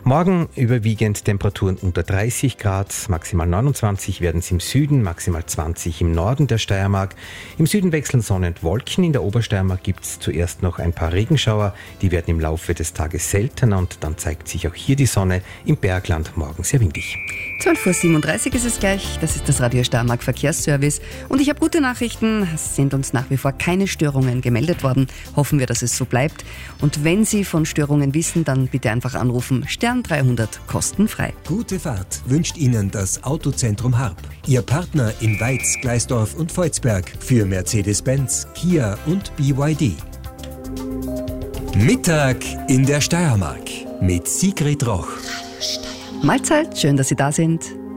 Morgen überwiegend Temperaturen unter 30 Grad, maximal 29 werden es im Süden, maximal 20 im Norden der Steiermark. Im Süden wechseln Sonne und Wolken, in der Obersteiermark gibt es zuerst noch ein paar Regenschauer, die werden im Laufe des Tages seltener und dann zeigt sich auch hier die Sonne, im Bergland morgen sehr windig. 12:37 Uhr ist es gleich, das ist das Radio Steiermark Verkehrsservice und ich habe gute Nachrichten, es sind uns nach wie vor keine Störungen gemeldet worden, hoffen wir, dass es so bleibt und wenn Sie von Störungen wissen, dann bitte einfach anrufen, Stern 300 kostenfrei. Gute Fahrt wünscht Ihnen das Autozentrum Harp. Ihr Partner in Weiz, Gleisdorf und Volzberg für Mercedes-Benz, Kia und BYD. Mittag in der Steiermark mit Sigrid Roch. Mahlzeit, schön, dass Sie da sind.